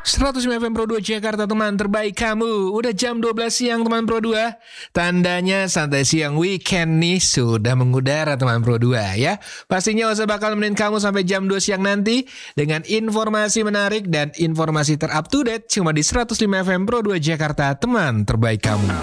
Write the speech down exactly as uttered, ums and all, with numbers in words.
seratus lima F M Pro dua Jakarta, teman terbaik kamu. Udah jam dua belas siang teman Pro dua. Tandanya santai siang weekend nih sudah mengudara teman Pro dua ya. Pastinya Oza bakal nemenin kamu sampai jam dua siang nanti dengan informasi menarik dan informasi ter-up to date cuma di seratus lima F M Pro dua Jakarta, teman terbaik kamu.